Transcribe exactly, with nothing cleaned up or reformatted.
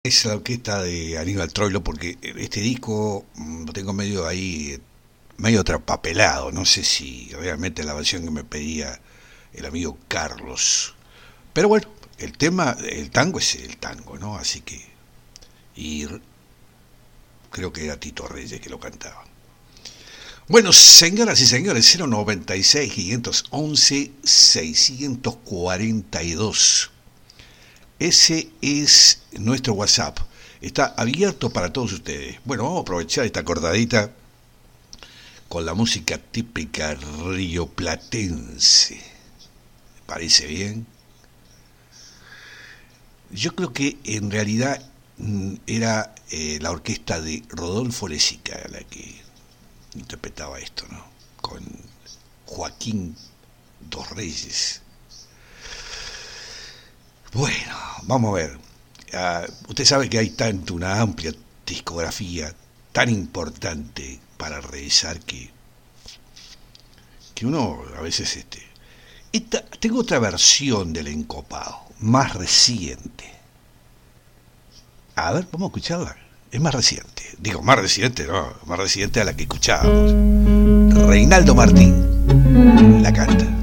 Es la orquesta de Aníbal Troilo porque este disco mm, lo tengo medio ahí, medio trapapelado. No sé si realmente es la versión que me pedía el amigo Carlos. Pero bueno, el tema, el tango es el tango, ¿no? Así que, y creo que era Tito Reyes que lo cantaba. Bueno, señoras y señores, cero noventa y seis, quinientos once, seiscientos cuarenta y dos. Ese es nuestro WhatsApp. Está abierto para todos ustedes. Bueno, vamos a aprovechar esta cortadita con la música típica rioplatense. ¿Me parece bien? Yo creo que en realidad mm, era eh, la orquesta de Rodolfo Lezica la que interpretaba esto, ¿no? Con Joaquín Dos Reyes. Bueno, vamos a ver. Uh, usted sabe que hay tanto una amplia discografía tan importante para revisar que, que uno a veces este. Esta, tengo otra versión del Encopado, más reciente. A ver, vamos a escucharla. Es más reciente. Digo, más reciente, no, más reciente a la que escuchábamos. Reinaldo Martín la canta.